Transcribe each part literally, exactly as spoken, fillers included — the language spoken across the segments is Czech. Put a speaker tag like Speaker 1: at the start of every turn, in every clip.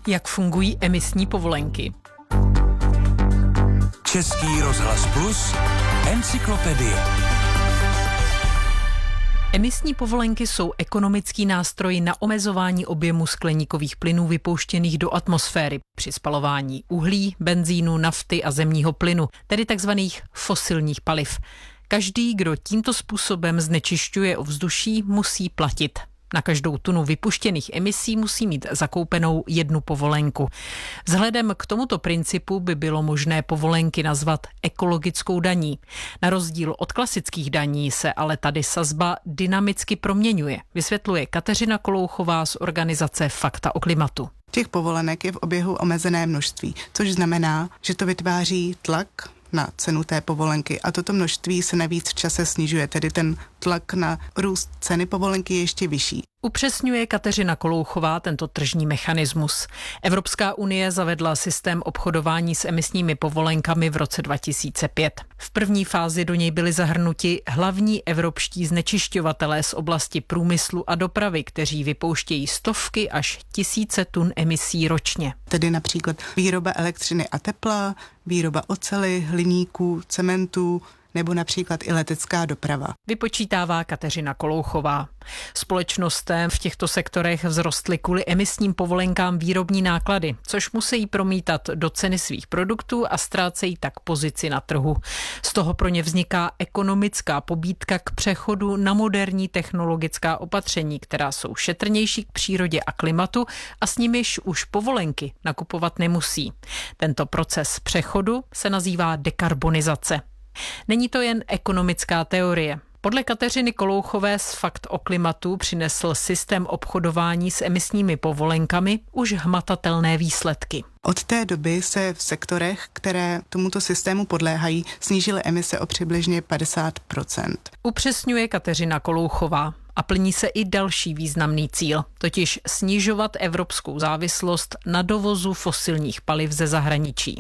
Speaker 1: Jak fungují emisní povolenky.
Speaker 2: Český rozhlas Plus, encyklopedie.
Speaker 1: Emisní povolenky jsou ekonomický nástroj na omezování objemu skleníkových plynů vypouštěných do atmosféry při spalování uhlí, benzínu, nafty a zemního plynu, tedy takzvaných fosilních paliv. Každý, kdo tímto způsobem znečišťuje ovzduší, musí platit. Na každou tunu vypuštěných emisí musí mít zakoupenou jednu povolenku. Vzhledem k tomuto principu by bylo možné povolenky nazvat ekologickou daní. Na rozdíl od klasických daní se ale tady sazba dynamicky proměňuje, vysvětluje Kateřina Kolouchová z organizace Fakta o klimatu.
Speaker 3: Těch povolenek je v oběhu omezené množství, což znamená, že to vytváří tlak na cenu té povolenky a toto množství se navíc v čase snižuje, tedy ten tlak na růst ceny povolenky je ještě vyšší.
Speaker 1: Upřesňuje Kateřina Kolouchová tento tržní mechanismus. Evropská unie zavedla systém obchodování s emisními povolenkami v roce dva tisíce pět. V první fázi do něj byli zahrnuti hlavní evropští znečišťovatelé z oblasti průmyslu a dopravy, kteří vypouštějí stovky až tisíce tun emisí ročně.
Speaker 3: Tedy například výroba elektřiny a tepla, výroba oceli, hliníků, cementu, nebo například i letecká doprava.
Speaker 1: Vypočítává Kateřina Kolouchová. Společnostem v těchto sektorech vzrostly kvůli emisním povolenkám výrobní náklady, což musí promítat do ceny svých produktů a ztrácejí tak pozici na trhu. Z toho pro ně vzniká ekonomická pobídka k přechodu na moderní technologická opatření, která jsou šetrnější k přírodě a klimatu a s nimiž už povolenky nakupovat nemusí. Tento proces přechodu se nazývá dekarbonizace. Není to jen ekonomická teorie. Podle Kateřiny Kolouchové z Fakt o klimatu přinesl systém obchodování s emisními povolenkami už hmatatelné výsledky.
Speaker 3: Od té doby se v sektorech, které tomuto systému podléhají, snížily emise o přibližně padesát procent.
Speaker 1: Upřesňuje Kateřina Kolouchová. A plní se i další významný cíl, totiž snižovat evropskou závislost na dovozu fosilních paliv ze zahraničí.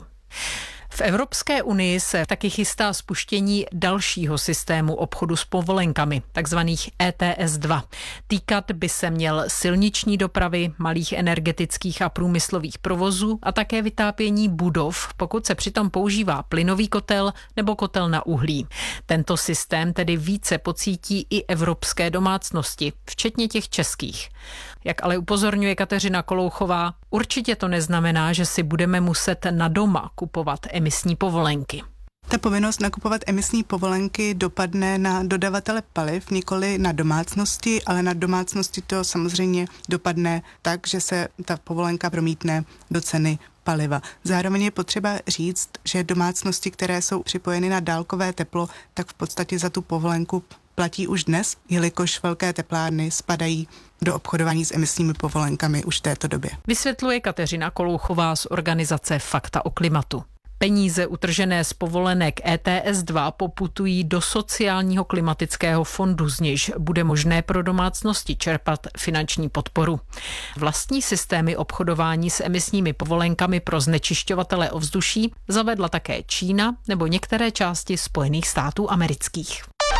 Speaker 1: V Evropské unii se taky chystá spuštění dalšího systému obchodu s povolenkami, takzvaných E T S dva. Týkat by se měl silniční dopravy, malých energetických a průmyslových provozů a také vytápění budov, pokud se přitom používá plynový kotel nebo kotel na uhlí. Tento systém tedy více pocítí i evropské domácnosti, včetně těch českých. Jak ale upozorňuje Kateřina Kolouchová, určitě to neznamená, že si budeme muset na doma kupovat emisní povolenky.
Speaker 3: Ta povinnost nakupovat emisní povolenky dopadne na dodavatele paliv, nikoli na domácnosti, ale na domácnosti to samozřejmě dopadne tak, že se ta povolenka promítne do ceny paliva. Zároveň je potřeba říct, že domácnosti, které jsou připojeny na dálkové teplo, tak v podstatě za tu povolenku platí už dnes, jelikož velké teplárny spadají do obchodování s emisními povolenkami už v této době.
Speaker 1: Vysvětluje Kateřina Kolouchová z organizace Fakta o klimatu. Peníze utržené z povolenek E T S dva poputují do sociálního klimatického fondu, z nějž bude možné pro domácnosti čerpat finanční podporu. Vlastní systémy obchodování s emisními povolenkami pro znečišťovatele ovzduší zavedla také Čína nebo některé části Spojených států amerických.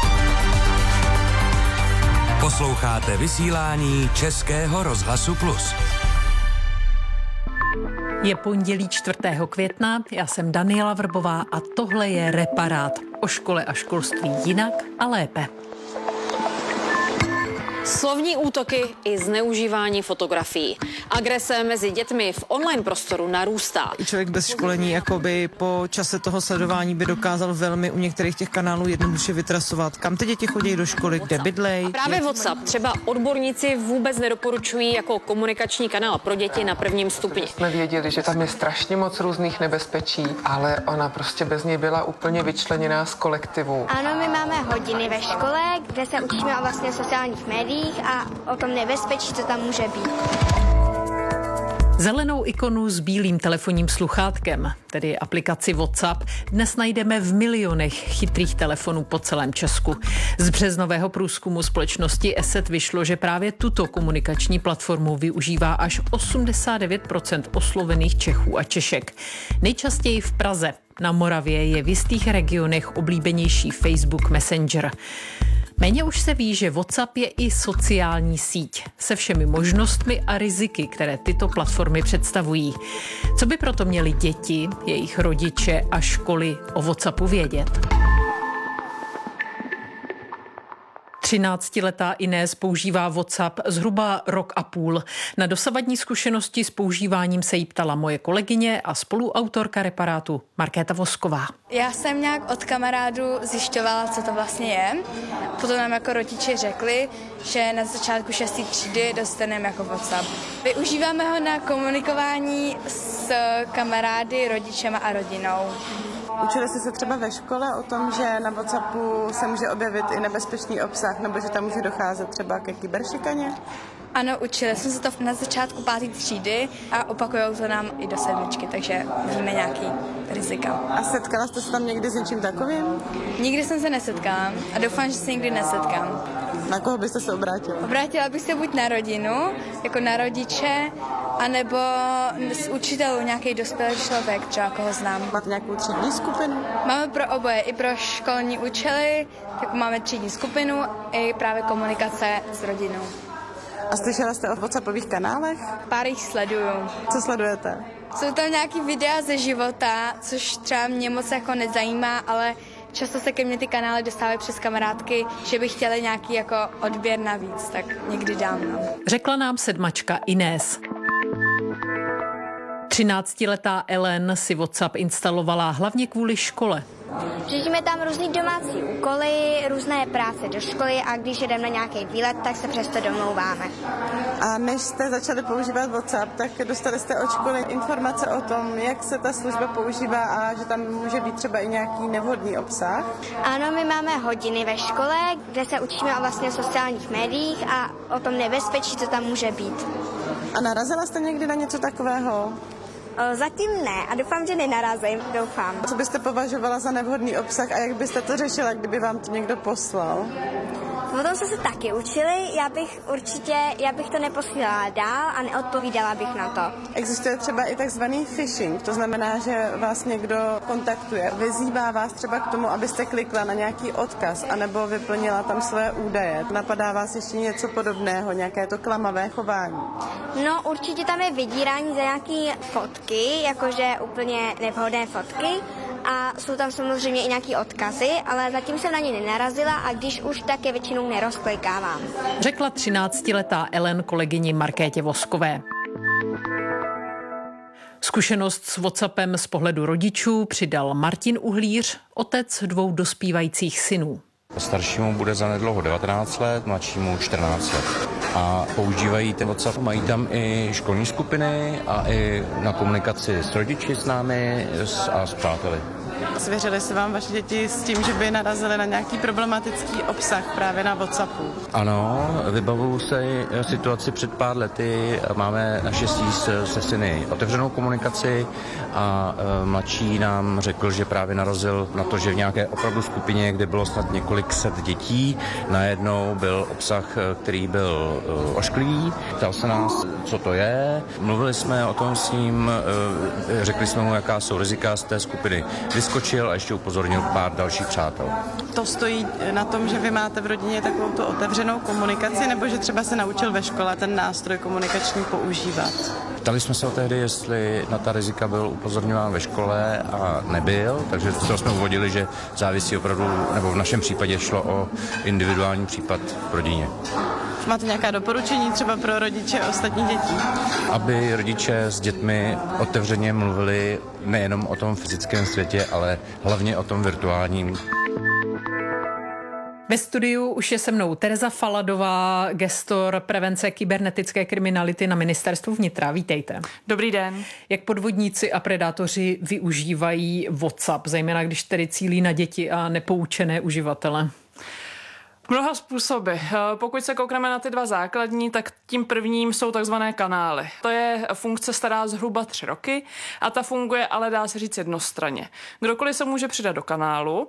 Speaker 2: Posloucháte vysílání Českého rozhlasu Plus.
Speaker 1: Je pondělí čtvrtého května, já jsem Daniela Vrbová a tohle je Reparát. O škole a školství jinak a lépe.
Speaker 4: Slovní útoky i zneužívání fotografií. Agrese mezi dětmi v online prostoru narůstá.
Speaker 5: Člověk bez školení jakoby po čase toho sledování by dokázal velmi u některých těch kanálů jednoduše vytrasovat, kam ty děti chodí do školy, kde bydlej.
Speaker 4: Právě WhatsApp třeba odborníci vůbec nedoporučují jako komunikační kanál pro děti na prvním stupni.
Speaker 6: Jsme věděli, že tam je strašně moc různých nebezpečí, ale ona prostě bez něj byla úplně vyčleněná z kolektivu.
Speaker 7: Ano, my máme hodiny ve škole, kde se učíme o vlastně sociálních médiích a o tom nebezpečí, co tam může být.
Speaker 1: Zelenou ikonu s bílým telefonním sluchátkem, tedy aplikaci WhatsApp, dnes najdeme v milionech chytrých telefonů po celém Česku. Z březnového průzkumu společnosti Eset vyšlo, že právě tuto komunikační platformu využívá až osmdesát devět procent oslovených Čechů a Češek. Nejčastěji v Praze. Na Moravě je v jistých regionech oblíbenější Facebook Messenger. Méně už se ví, že WhatsApp je i sociální síť se všemi možnostmi a riziky, které tyto platformy představují. Co by proto měli děti, jejich rodiče a školy o WhatsAppu vědět? třináctiletá Inés používá WhatsApp zhruba rok a půl. Na dosavadní zkušenosti s používáním se jí ptala moje kolegyně a spoluautorka Reparátu Markéta Vosková.
Speaker 8: Já jsem nějak od kamarádu zjišťovala, co to vlastně je. Potom nám jako rodiče řekli, že na začátku šesté třídy dostaneme jako WhatsApp. Využíváme ho na komunikování s kamarády, rodičema a rodinou.
Speaker 9: Učili jste se třeba ve škole o tom, že na WhatsAppu se může objevit i nebezpečný obsah, nebo že tam může docházet třeba ke kyberšikaně?
Speaker 8: Ano, učili jsme se to na začátku páté třídy a opakujou to nám i do sedmičky, takže víme nějaký rizika.
Speaker 9: A setkala jste se tam někdy s něčím takovým?
Speaker 8: Nikdy jsem se nesetkala a doufám, že se nikdy nesetkám.
Speaker 9: Na koho byste se obrátila?
Speaker 8: Obrátila bych se buď na rodinu, jako na rodiče, anebo s učitelů, nějaký dospělý člověk, třeba koho znám.
Speaker 9: Máte nějakou třídní skupinu?
Speaker 8: Máme pro oboje, i pro školní účely, tak máme třídní skupinu, i právě komunikace s rodinou.
Speaker 9: A slyšela jste o WhatsAppových kanálech?
Speaker 8: Pár jich sleduju.
Speaker 9: Co sledujete?
Speaker 8: Jsou tam nějaký videa ze života, což třeba mě moc jako nezajímá, ale často se ke mně ty kanály dostávají přes kamarádky, že by chtěli nějaký jako odběr navíc, tak někdy dám. No.
Speaker 1: Řekla nám sedmačka Inés. třináctiletá Ellen si WhatsApp instalovala hlavně kvůli škole.
Speaker 7: Řešíme tam různý domácí úkoly, různé práce do školy a když jdeme na nějaký výlet, tak se přesto domlouváme.
Speaker 9: A než jste začali používat WhatsApp, tak dostali jste od školy informace o tom, jak se ta služba používá a že tam může být třeba i nějaký nevhodný obsah?
Speaker 7: Ano, my máme hodiny ve škole, kde se učíme o vlastně sociálních médiích a o tom nebezpečí, co tam může být.
Speaker 9: A narazila jste někdy na něco takového?
Speaker 7: Zatím ne a doufám, že nenarazím, doufám.
Speaker 9: Co byste považovala za nevhodný obsah a jak byste to řešila, kdyby vám to někdo poslal?
Speaker 7: O tom jsme se taky učili, já bych určitě, já bych to neposílala dál a neodpovídala bych na to.
Speaker 9: Existuje třeba i takzvaný phishing, to znamená, že vás někdo kontaktuje, vyzývá vás třeba k tomu, abyste klikla na nějaký odkaz anebo vyplnila tam své údaje. Napadá vás ještě něco podobného, nějaké to klamavé chování?
Speaker 7: No určitě tam je vydírání za nějaký fotky, jakože úplně nevhodné fotky. A jsou tam samozřejmě i nějaký odkazy, ale zatím jsem na ně nenarazila a když už, tak je většinou nerozklikávám.
Speaker 1: Řekla třináctiletá Ellen kolegyni Markétě Voskové. Zkušenost s WhatsAppem z pohledu rodičů přidal Martin Uhlíř, otec dvou dospívajících synů.
Speaker 10: Staršímu bude zanedlouho devatenáct let, mladšímu čtrnáct let. A používají ten WhatsApp, mají tam i školní skupiny a i na komunikaci s rodiči, s námi a s přáteli.
Speaker 9: Svěřili se vám vaše děti s tím, že by narazili na nějaký problematický obsah právě na WhatsAppu?
Speaker 10: Ano, vybavuju se situaci před pár lety. Máme naštěstí se, se syny otevřenou komunikaci a e, mladší nám řekl, že právě narazil na to, že v nějaké opravdu skupině, kde bylo snad několik set dětí, najednou byl obsah, který byl e, ošklivý. Ptal se nás, co to je. Mluvili jsme o tom s ním, e, řekli jsme mu, jaká jsou rizika z té skupiny. Vyskočil a ještě upozornil pár dalších přátel.
Speaker 9: To stojí na tom, že vy máte v rodině takovou tu otevřenou komunikaci, nebo že třeba se naučil ve škole ten nástroj komunikační používat?
Speaker 10: Ptali jsme se o tehdy, jestli na ta rizika byl upozorňován ve škole a nebyl, takže z toho jsme uvodili, že závisí opravdu, nebo v našem případě šlo o individuální případ v rodině.
Speaker 9: Máte nějaká doporučení třeba pro rodiče ostatních dětí?
Speaker 10: Aby rodiče s dětmi otevřeně mluvili nejenom o tom fyzickém světě, ale hlavně o tom virtuálním.
Speaker 1: Ve studiu už je se mnou Tereza Faladová, gestor prevence kybernetické kriminality na Ministerstvu vnitra. Vítejte.
Speaker 11: Dobrý den. Jak
Speaker 1: podvodníci a predátoři využívají WhatsApp, zejména když tedy cílí na děti a nepoučené uživatele?
Speaker 11: Mnoha způsoby. Pokud se koukneme na ty dva základní, tak tím prvním jsou takzvané kanály. To je funkce stará zhruba tři roky a ta funguje, ale dá se říct jednostranně. Kdokoliv se může přidat do kanálu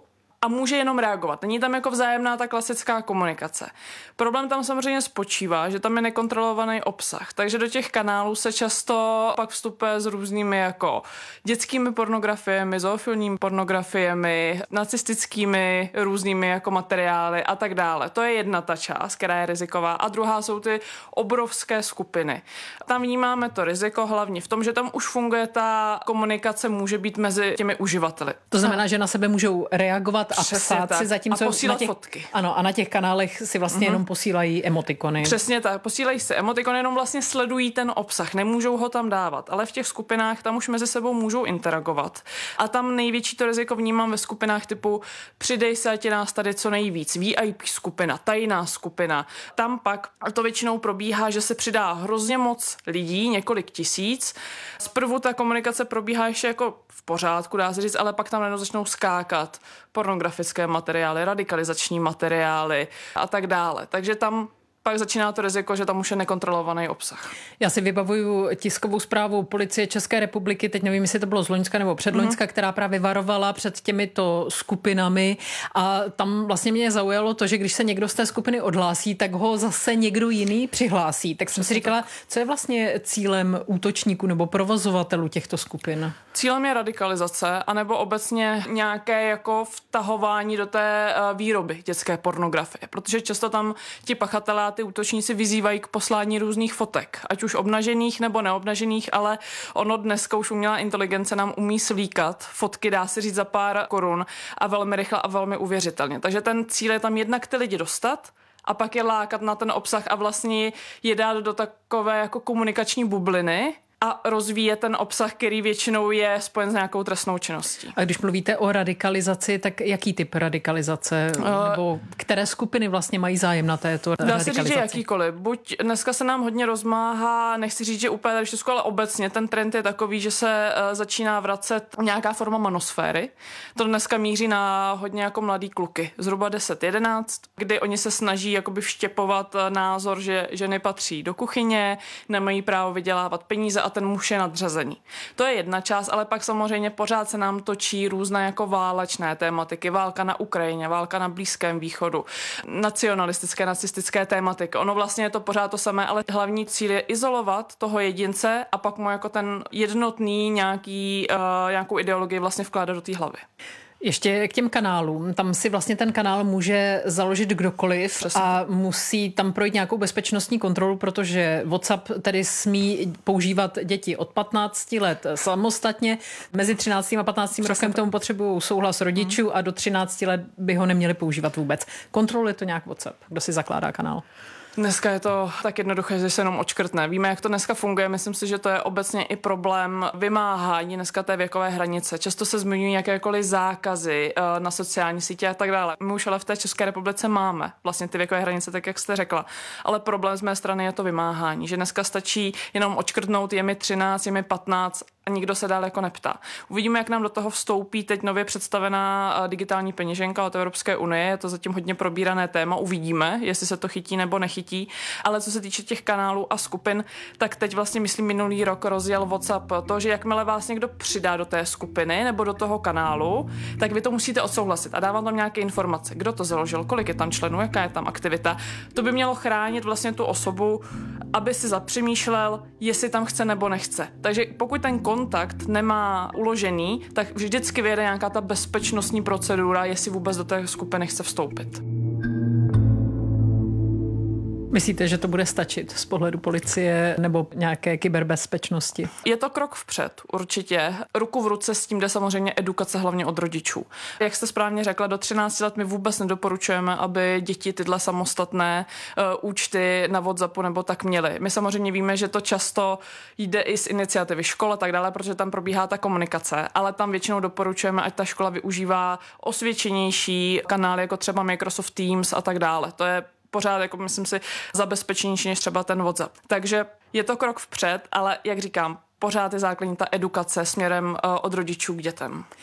Speaker 11: a může jenom reagovat. Není tam jako vzájemná ta klasická komunikace. Problém tam samozřejmě spočívá, že tam je nekontrolovaný obsah, takže do těch kanálů se často pak vstupuje s různými jako dětskými pornografiemi, zoofilními pornografiemi, nacistickými různými jako materiály a tak dále. To je jedna ta část, která je riziková, a druhá jsou ty obrovské skupiny. Tam vnímáme to riziko hlavně v tom, že tam už funguje ta komunikace, může být mezi těmi uživateli.
Speaker 1: To znamená, že na sebe můžou reagovat a
Speaker 11: Přesně
Speaker 1: psát
Speaker 11: tak.
Speaker 1: si, zatímco
Speaker 11: A posílat
Speaker 1: na těch,
Speaker 11: fotky.
Speaker 1: Ano, a na těch kanálech si vlastně mm-hmm. jenom posílají emotikony.
Speaker 11: Přesně tak, posílají se emotikony, jenom vlastně sledují ten obsah, nemůžou ho tam dávat, ale v těch skupinách tam už mezi sebou můžou interagovat. A tam největší to riziko vnímám ve skupinách typu přidej se, ať je nás tady co nejvíc, V I P skupina, tajná skupina. Tam pak to většinou probíhá, že se přidá hrozně moc lidí, několik tisíc. Zprvu ta komunikace probíhá ještě jako v pořádku, dá se říct, ale pak tam najednou začnou skákat pornografické materiály, radikalizační materiály a tak dále. Takže tam pak začíná to riziko, že tam už je nekontrolovaný obsah.
Speaker 1: Já si vybavuju tiskovou zprávu Policie České republiky, teď nevím, jestli to bylo z loňska nebo předloňska, mm. která právě varovala před těmito skupinami, a tam vlastně mě zaujalo to, že když se někdo z té skupiny odhlásí, tak ho zase někdo jiný přihlásí. Tak jsem si říkala, co je vlastně cílem útočníků nebo provozovatelů těchto skupin?
Speaker 11: Cílem je radikalizace, anebo obecně nějaké jako vtahování do té výroby dětské pornografie, protože často tam ti pachatelé, ty útočníci vyzývají k poslání různých fotek, ať už obnažených nebo neobnažených, ale ono dneska už umělá inteligence nám umí svlíkat fotky, dá se říct, za pár korun a velmi rychle a velmi uvěřitelně. Takže ten cíl je tam jednak ty lidi dostat a pak je lákat na ten obsah a vlastně je dát do takové jako komunikační bubliny a rozvíjet ten obsah, který většinou je spojen s nějakou trestnou činností.
Speaker 1: A když mluvíte o radikalizaci, tak jaký typ radikalizace? Uh, nebo které skupiny vlastně mají zájem na této
Speaker 11: dá
Speaker 1: radikalizaci?
Speaker 11: Dá se říct, že jakýkoliv. Buď dneska se nám hodně rozmáhá, nechci říct, že úplně tady všechno, ale obecně ten trend je takový, že se uh, začíná vracet nějaká forma manosféry. To dneska míří na hodně jako mladý kluky, zhruba deset jedenáct, kdy oni se snaží jakoby vštěpovat názor, že ženy patří do kuchyně, nemají právo vydělávat peníze a ten muž je nadřazený. To je jedna část, ale pak samozřejmě pořád se nám točí různé jako válečné tématiky, válka na Ukrajině, válka na Blízkém východu, nacionalistické, nacistické tématiky. Ono vlastně je to pořád to samé, ale hlavní cíl je izolovat toho jedince a pak mu jako ten jednotný nějaký, uh, nějakou ideologii vlastně vkládat do té hlavy.
Speaker 1: Ještě k těm kanálům. Tam si vlastně ten kanál může založit kdokoliv. Přesně. A musí tam projít nějakou bezpečnostní kontrolu, protože WhatsApp tedy smí používat děti od patnácti let samostatně. Mezi třináctým a patnáctým Přesně rokem k tomu potřebují souhlas rodičů hmm. a do třinácti let by ho neměli používat vůbec. Kontroluje to nějak WhatsApp? Kdo si zakládá kanál?
Speaker 11: Dneska je to tak jednoduché, že se jenom odškrtne. Víme, jak to dneska funguje. Myslím si, že to je obecně i problém vymáhání dneska té věkové hranice. Často se zmiňují jakékoliv zákazy na sociální sítě a tak dále. My už ale v té České republice máme vlastně ty věkové hranice, tak jak jste řekla. Ale problém z mé strany je to vymáhání, že dneska stačí jenom odškrtnout, je mi třináct, je mi patnáct a nikdo se dál jako neptá. Uvidíme, jak nám do toho vstoupí teď nově představená digitální peněženka od Evropské unie. Je to zatím hodně probírané téma. Uvidíme, jestli se to chytí nebo nechytí. Ale co se týče těch kanálů a skupin, tak teď vlastně myslím minulý rok rozjel WhatsApp to, že jakmile vás někdo přidá do té skupiny nebo do toho kanálu, tak vy to musíte odsouhlasit a dávám tam nějaké informace. Kdo to založil, kolik je tam členů, jaká je tam aktivita. To by mělo chránit vlastně tu osobu, aby si zapřemýšlel, jestli tam chce nebo nechce. Takže pokud ten kontakt nemá uložený, tak vždycky vyjede nějaká ta bezpečnostní procedura, jestli vůbec do té skupiny chce vstoupit.
Speaker 1: Myslíte, že to bude stačit z pohledu policie nebo nějaké kyberbezpečnosti?
Speaker 11: Je to krok vpřed, určitě. Ruku v ruce s tím jde samozřejmě edukace hlavně od rodičů. Jak jste správně řekla, do třinácti let my vůbec nedoporučujeme, aby děti tyhle samostatné uh, účty na WhatsAppu nebo tak měly. My samozřejmě víme, že to často jde i z iniciativy škol a tak dále, protože tam probíhá ta komunikace, ale tam většinou doporučujeme, ať ta škola využívá osvědčenější kanály, jako třeba Microsoft Teams a tak dále. To je pořád, jako myslím si, zabezpečenější než třeba ten WhatsApp. Takže je to krok vpřed, ale jak říkám, pořád je základní ta edukace směrem uh, od rodičů k dětem.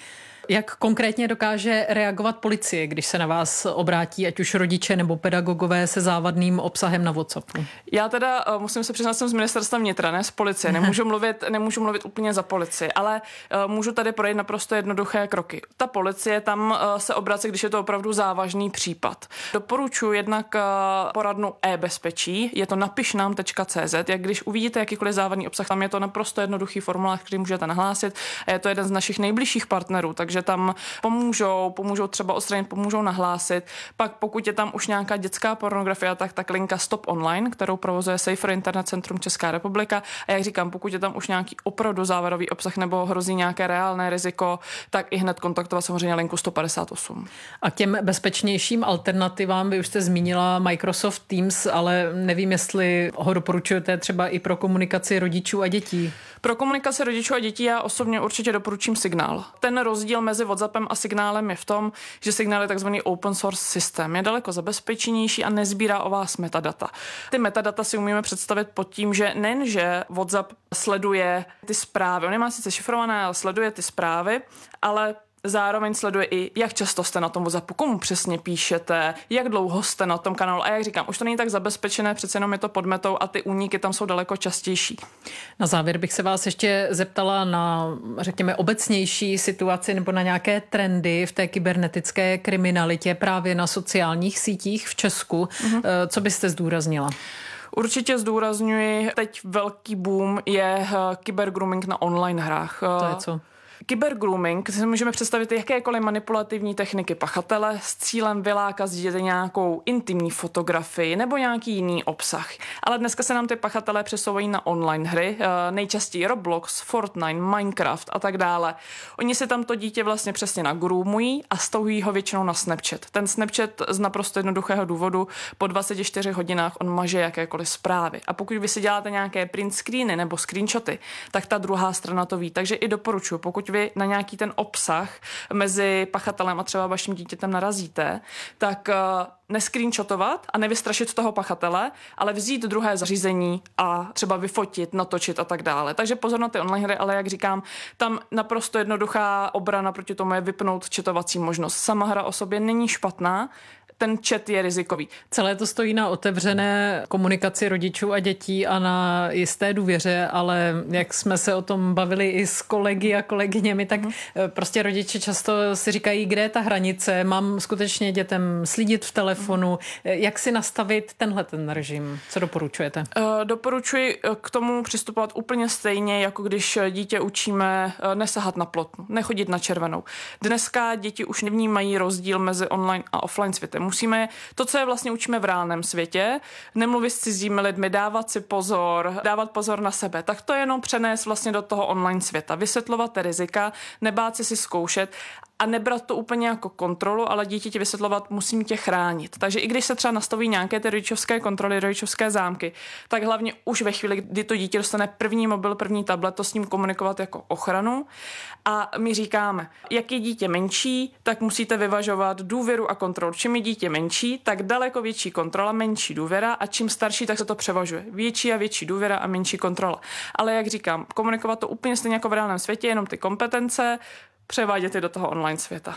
Speaker 1: Jak konkrétně dokáže reagovat policie, když se na vás obrátí, ať už rodiče nebo pedagogové se závadným obsahem na WhatsAppu?
Speaker 11: Já teda musím se přiznat, jsem z ministerstva vnitra, ne z policie. Nemůžu mluvit, nemůžu mluvit úplně za policii, ale můžu tady projít naprosto jednoduché kroky. Ta policie tam se obrací, když je to opravdu závažný případ. Doporučuji jednak poradnu e-bezpečí, je to napišnám tečka cé zet. Jak když uvidíte jakýkoliv závadný obsah, tam je to naprosto jednoduchý formulář, který můžete nahlásit. A je to jeden z našich nejbližších partnerů, takže tam pomůžou, pomůžou třeba odstranit, pomůžou nahlásit. Pak pokud je tam už nějaká dětská pornografie, tak tak linka Stop Online, kterou provozuje Safer Internet Centrum Česká republika. A jak říkám, pokud je tam už nějaký opravdu závadový obsah nebo hrozí nějaké reálné riziko, tak i hned kontaktovat samozřejmě linku sto padesát osm.
Speaker 1: A k těm bezpečnějším alternativám, vy už jste zmínila Microsoft Teams, ale nevím, jestli ho doporučujete třeba i pro komunikaci rodičů a dětí.
Speaker 11: Pro komunikaci rodičů a dětí já osobně určitě doporučím Signál. Ten rozdíl mezi WhatsAppem a Signálem je v tom, že Signál je takzvaný open source systém. Je daleko zabezpečenější a nezbírá o vás metadata. Ty metadata si umíme představit pod tím, že nejenže WhatsApp sleduje ty zprávy, on nemá sice šifrované, ale sleduje ty zprávy, ale zároveň sleduje i, jak často jste na tom WhatsAppu, komu přesně píšete, jak dlouho jste na tom kanálu. A jak říkám, už to není tak zabezpečené, přece jenom je to pod metou a ty úniky tam jsou daleko častější.
Speaker 1: Na závěr bych se vás ještě zeptala na, řekněme, obecnější situaci nebo na nějaké trendy v té kybernetické kriminalitě právě na sociálních sítích v Česku. Mm-hmm. Co byste zdůraznila?
Speaker 11: Určitě zdůrazňuji, teď velký boom je kybergrooming na online hrách.
Speaker 1: To je co?
Speaker 11: Kybergrooming si můžeme představit jakékoliv manipulativní techniky pachatele s cílem vylákat z dítěte nějakou intimní fotografii nebo nějaký jiný obsah. Ale dneska se nám ty pachatelé přesouvají na online hry, nejčastěji Roblox, Fortnite, Minecraft a tak dále. Oni si tam to dítě vlastně přesně nagroomují a stahují ho většinou na Snapchat. Ten Snapchat z naprosto jednoduchého důvodu po dvaceti čtyřech hodinách on maže jakékoliv zprávy. A pokud vy si děláte nějaké print screeny nebo screenshoty, tak ta druhá strana to ví. Takže i doporučuji, pokud vy na nějaký ten obsah mezi pachatelem a třeba vaším dítětem narazíte, tak uh, nescreenshotovat a nevystrašit toho pachatele, ale vzít druhé zařízení a třeba vyfotit, natočit a tak dále. Takže pozor na ty online hry, ale jak říkám, tam naprosto jednoduchá obrana proti tomu je vypnout chatovací možnost. Sama hra o sobě není špatná, ten chat je rizikový.
Speaker 1: Celé to stojí na otevřené komunikaci rodičů a dětí a na jisté důvěře, ale jak jsme se o tom bavili i s kolegy a kolegyněmi, tak mm. prostě rodiče často si říkají, kde je ta hranice, mám skutečně dětem slídit v telefonu, mm. jak si nastavit tenhle ten režim, co doporučujete?
Speaker 11: Uh, doporučuji k tomu přistupovat úplně stejně, jako když dítě učíme nesahat na plotnu, nechodit na červenou. Dneska děti už nevnímají rozdíl mezi online a offline světem. Musíme to, co je vlastně učíme v reálném světě, nemluvit s cizími lidmi, dávat si pozor, dávat pozor na sebe, tak to jenom přenést vlastně do toho online světa, vysvětlovat rizika, nebát si si zkoušet a nebrat to úplně jako kontrolu, ale dítě ti vysvětlovat, musím tě chránit. Takže i když se třeba nastaví nějaké ty rodičovské kontroly, rodičovské zámky, tak hlavně už ve chvíli, kdy to dítě dostane první mobil, první tablet, to s ním komunikovat jako ochranu. A my říkáme, jak je dítě menší, tak musíte vyvažovat důvěru a kontrolu. Čím je dítě menší, tak daleko větší kontrola, menší důvěra a čím starší, tak se to převažuje. Větší a větší důvěra a menší kontrola. Ale jak říkám, komunikovat to úplně stejně jako v reálném světě, jenom ty kompetence, převádět je do toho online světa.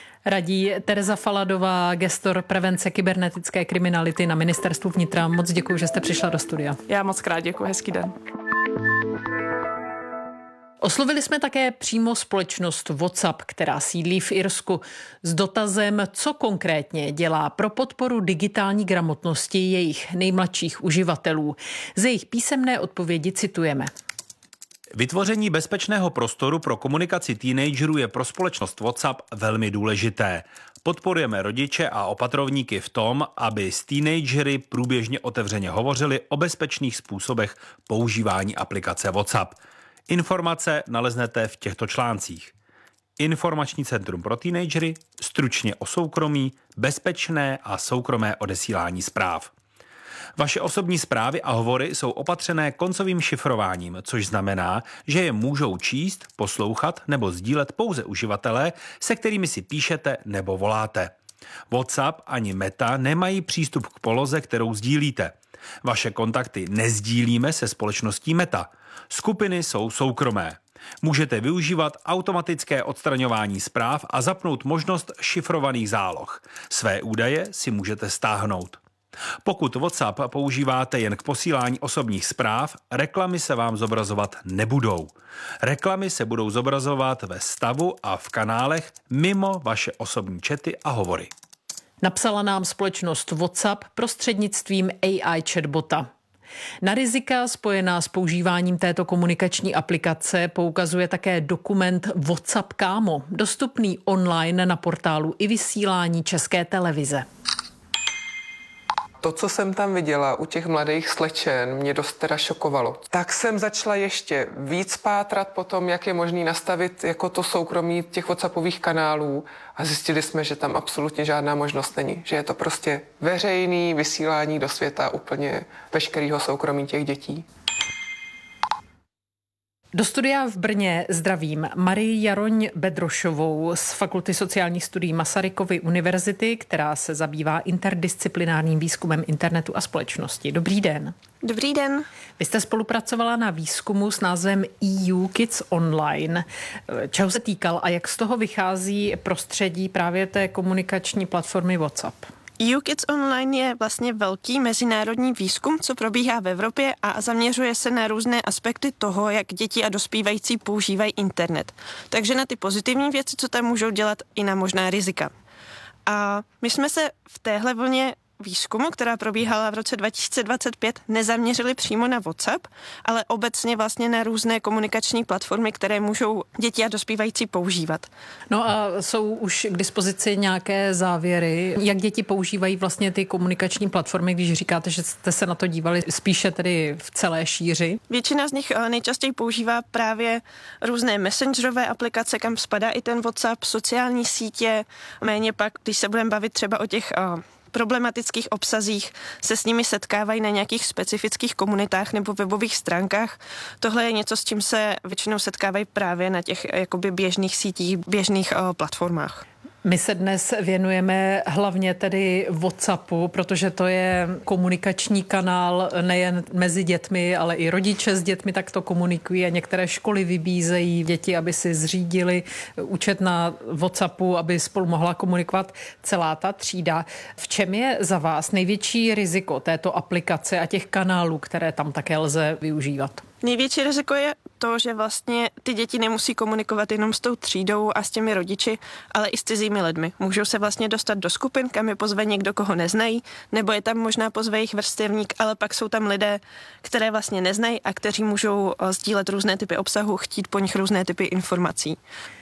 Speaker 1: Radí Tereza Faladová, gestor prevence kybernetické kriminality na Ministerstvu vnitra. Moc děkuji, že jste přišla do studia.
Speaker 11: Já moc krát děkuji, hezký den.
Speaker 1: Oslovili jsme také přímo společnost WhatsApp, která sídlí v Irsku, s dotazem, co konkrétně dělá pro podporu digitální gramotnosti jejich nejmladších uživatelů. Z jejich písemné odpovědi citujeme.
Speaker 12: Vytvoření bezpečného prostoru pro komunikaci teenagerů je pro společnost WhatsApp velmi důležité. Podporujeme rodiče a opatrovníky v tom, aby s teenagery průběžně otevřeně hovořili o bezpečných způsobech používání aplikace WhatsApp. Informace naleznete v těchto článcích. Informační centrum pro teenagery, stručně o soukromí, bezpečné a soukromé odesílání zpráv. Vaše osobní zprávy a hovory jsou opatřené koncovým šifrováním, což znamená, že je můžou číst, poslouchat nebo sdílet pouze uživatelé, se kterými si píšete nebo voláte. WhatsApp ani Meta nemají přístup k poloze, kterou sdílíte. Vaše kontakty nezdílíme se společností Meta. Skupiny jsou soukromé. Můžete využívat automatické odstraňování zpráv a zapnout možnost šifrovaných záloh. Své údaje si můžete stáhnout. Pokud WhatsApp používáte jen k posílání osobních zpráv, reklamy se vám zobrazovat nebudou. Reklamy se budou zobrazovat ve stavu a v kanálech mimo vaše osobní chaty a hovory.
Speaker 1: Napsala nám společnost WhatsApp prostřednictvím A I chatbota. Na rizika spojená s používáním této komunikační aplikace poukazuje také dokument WhatsApp Kámo, dostupný online na portálu i vysílání České televize.
Speaker 6: To, co jsem tam viděla u těch mladých slečen, mě dost teda šokovalo. Tak jsem začala ještě víc pátrat po tom, jak je možný nastavit jako to soukromí těch WhatsAppových kanálů a zjistili jsme, že tam absolutně žádná možnost není. Že je to prostě veřejný vysílání do světa úplně veškerého soukromí těch dětí.
Speaker 1: Do studia v Brně zdravím Marii Jaroň Bedrošovou z Fakulty sociálních studií Masarykovy univerzity, která se zabývá interdisciplinárním výzkumem internetu a společnosti. Dobrý den.
Speaker 13: Dobrý den.
Speaker 1: Vy jste spolupracovala na výzkumu s názvem E U Kids Online. Čeho se týkal a jak z toho vychází prostředí právě té komunikační platformy WhatsApp?
Speaker 13: E U Kids Online je vlastně velký mezinárodní výzkum, co probíhá v Evropě a zaměřuje se na různé aspekty toho, jak děti a dospívající používají internet. Takže na ty pozitivní věci, co tam můžou dělat, i na možná rizika. A my jsme se v téhle vlně výzkumu, která probíhala v roce dva tisíce dvacet pět, nezaměřili přímo na WhatsApp, ale obecně vlastně na různé komunikační platformy, které můžou děti a dospívající používat.
Speaker 1: No a jsou už k dispozici nějaké závěry, jak děti používají vlastně ty komunikační platformy, když říkáte, že jste se na to dívali spíše tedy v celé šíři?
Speaker 13: Většina z nich nejčastěji používá právě různé messengerové aplikace, kam spadá i ten WhatsApp, sociální sítě, méně pak, když se budeme bavit třeba o těch problematických obsazích, se s nimi setkávají na nějakých specifických komunitách nebo webových stránkách. Tohle je něco, s čím se většinou setkávají právě na těch jakoby běžných sítích, běžných uh, platformách.
Speaker 1: My se dnes věnujeme hlavně tedy WhatsAppu, protože to je komunikační kanál nejen mezi dětmi, ale i rodiče s dětmi takto komunikují a některé školy vybízejí děti, aby si zřídili účet na WhatsAppu, aby spolu mohla komunikovat celá ta třída. V čem je za vás největší riziko této aplikace a těch kanálů, které tam také lze využívat?
Speaker 13: Největší riziko je to, že vlastně ty děti nemusí komunikovat jenom s tou třídou a s těmi rodiči, ale i s cizími lidmi. Můžou se vlastně dostat do skupin, kam je pozve někdo, koho neznají, nebo je tam možná pozve jejich vrstevník, ale pak jsou tam lidé, které vlastně neznají a kteří můžou sdílet různé typy obsahu, chtít po nich různé typy informací.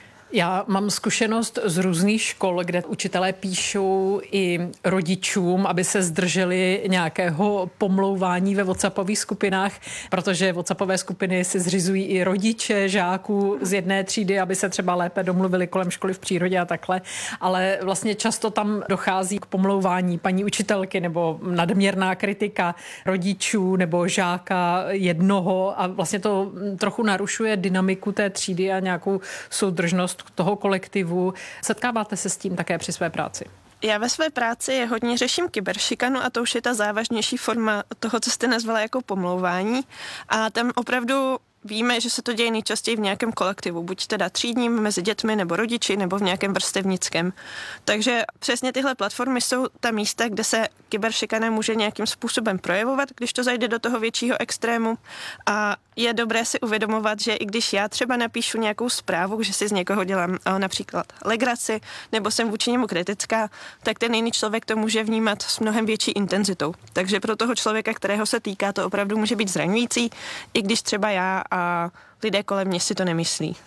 Speaker 1: Já mám zkušenost z různých škol, kde učitelé píšou i rodičům, aby se zdrželi nějakého pomlouvání ve WhatsAppových skupinách, protože WhatsAppové skupiny si zřizují i rodiče žáků z jedné třídy, aby se třeba lépe domluvili kolem školy v přírodě a takhle, ale vlastně často tam dochází k pomlouvání paní učitelky nebo nadměrná kritika rodičů nebo žáka jednoho a vlastně to trochu narušuje dynamiku té třídy a nějakou soudržnost toho kolektivu. Setkáváte se s tím také při své práci?
Speaker 13: Já ve své práci hodně řeším kyberšikanu a to už je ta závažnější forma toho, co jste nazvala jako pomlouvání. A tam opravdu víme, že se to děje nejčastěji v nějakém kolektivu, buď teda třídním, mezi dětmi nebo rodiči, nebo v nějakém vrstevnickém. Takže přesně tyhle platformy jsou ta místa, kde se kyberšikana může nějakým způsobem projevovat, když to zajde do toho většího extrému. A je dobré si uvědomovat, že i když já třeba napíšu nějakou zprávu, že si z někoho dělám například legraci, nebo jsem vůči němu kritická, tak ten jiný člověk to může vnímat s mnohem větší intenzitou. Takže pro toho člověka, kterého se týká, to opravdu může být zraňující, i když třeba já a lidé kolem mě si to nemyslí.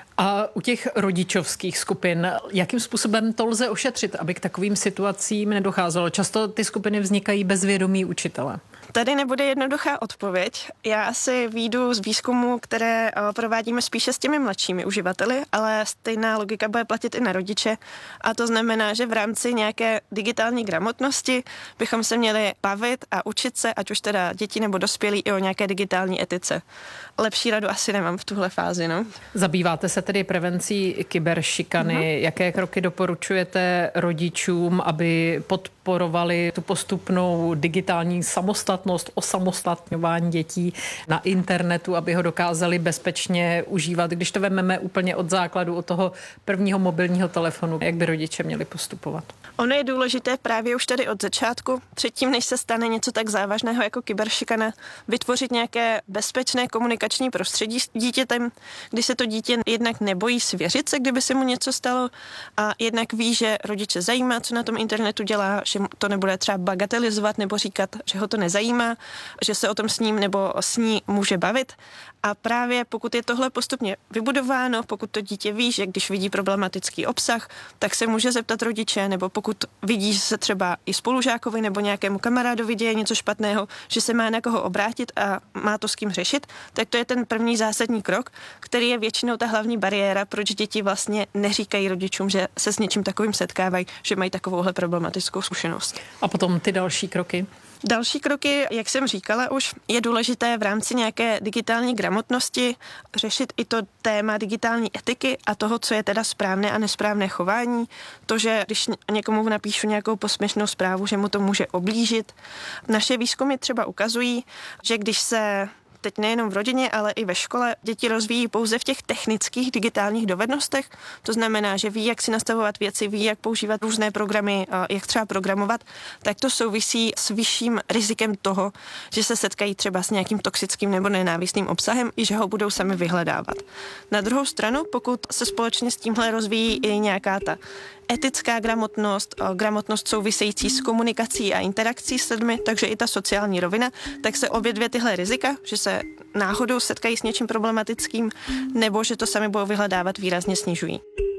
Speaker 1: A u těch rodičovských skupin, jakým způsobem to lze ošetřit, aby k takovým situacím nedocházelo? Často ty skupiny vznikají bez vědomí učitele.
Speaker 13: Tady nebude jednoduchá odpověď. Já asi výjdu z výzkumu, které provádíme spíše s těmi mladšími uživateli, ale stejná logika bude platit i na rodiče. A to znamená, že v rámci nějaké digitální gramotnosti bychom se měli bavit a učit se, ať už teda děti nebo dospělí, i o nějaké digitální etice. Lepší radu asi nemám v tuhle fázi. No.
Speaker 1: Zabýváte se tedy prevencí kyberšikany. Uh-huh. Jaké kroky doporučujete rodičům, aby pod podporovali tu postupnou digitální samostatnost, osamostatňování dětí na internetu, aby ho dokázali bezpečně užívat. Když to vezmeme úplně od základu, od toho prvního mobilního telefonu, jak by rodiče měli postupovat?
Speaker 13: Ono je důležité právě už tady od začátku, předtím, než se stane něco tak závažného jako kyberšikana, vytvořit nějaké bezpečné komunikační prostředí s dítětem, kdy se to dítě jednak nebojí svěřit se, kdyby se mu něco stalo, a jednak ví, že rodiče zajímá, co na tom internetu dělá, že to nebude třeba bagatelizovat nebo říkat, že ho to nezajímá, že se o tom s ním nebo s ní může bavit. A právě pokud je tohle postupně vybudováno, pokud to dítě ví, že když vidí problematický obsah, tak se může zeptat rodiče, nebo pokud vidí, že se třeba i spolužákovi nebo nějakému kamarádovi děje něco špatného, že se má na koho obrátit a má to s kým řešit, tak to je ten první zásadní krok, který je většinou ta hlavní bariéra, proč děti vlastně neříkají rodičům, že se s něčím takovým setkávají, že mají takovouhle problematickou zkušenost.
Speaker 1: A potom ty další kroky?
Speaker 13: Další kroky, jak jsem říkala už, je důležité v rámci nějaké digitální gramotnosti řešit i to téma digitální etiky a toho, co je teda správné a nesprávné chování. To, že když někomu napíšu nějakou posměšnou zprávu, že mu to může ublížit. Naše výzkumy třeba ukazují, že když se teď nejenom v rodině, ale i ve škole děti rozvíjí pouze v těch technických digitálních dovednostech. To znamená, že ví, jak si nastavovat věci, ví, jak používat různé programy, jak třeba programovat, tak to souvisí s vyšším rizikem toho, že se setkají třeba s nějakým toxickým nebo nenávistným obsahem i že ho budou sami vyhledávat. Na druhou stranu, pokud se společně s tímhle rozvíjí i nějaká ta etická gramotnost, gramotnost související s komunikací a interakcí s lidmi, takže i ta sociální rovina, tak se obě dvě tyhle rizika, že se náhodou setkají s něčím problematickým, nebo že to sami budou vyhledávat, výrazně snižují.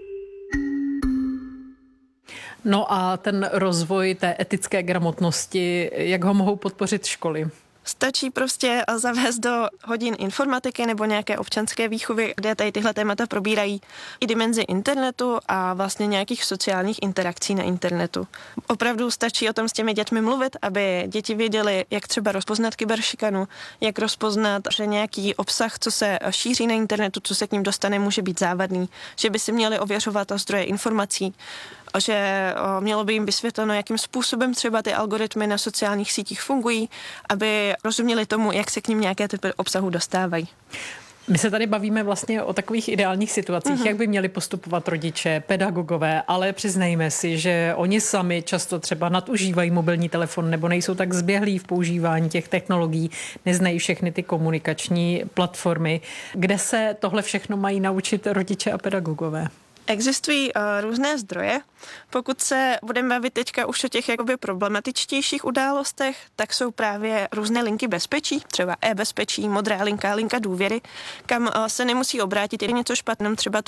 Speaker 1: No a ten rozvoj té etické gramotnosti, jak ho mohou podpořit školy?
Speaker 13: Stačí prostě zavést do hodin informatiky nebo nějaké občanské výchovy, kde tady tyhle témata probírají, i dimenzi internetu a vlastně nějakých sociálních interakcí na internetu. Opravdu stačí o tom s těmi dětmi mluvit, aby děti věděly, jak třeba rozpoznat kyberšikanu, jak rozpoznat, že nějaký obsah, co se šíří na internetu, co se k ním dostane, může být závadný, že by si měli ověřovat zdroje informací, že mělo by jim vysvětleno, jakým způsobem třeba ty algoritmy na sociálních sítích fungují, aby rozuměli tomu, jak se k ním nějaké typy obsahu dostávají.
Speaker 1: My se tady bavíme vlastně o takových ideálních situacích, mm-hmm. jak by měli postupovat rodiče, pedagogové, ale přiznejme si, že oni sami často třeba nadužívají mobilní telefon nebo nejsou tak zběhlí v používání těch technologií, neznají všechny ty komunikační platformy. Kde se tohle všechno mají naučit rodiče a pedagogové?
Speaker 13: Existují uh, různé zdroje. Pokud se budeme bavit teďka už o těch jakoby problematičtějších událostech, tak jsou právě různé linky bezpečí, třeba e-bezpečí, modrá linka, linka důvěry, kam uh, se nemusí obrátit, je něco špatným, třeba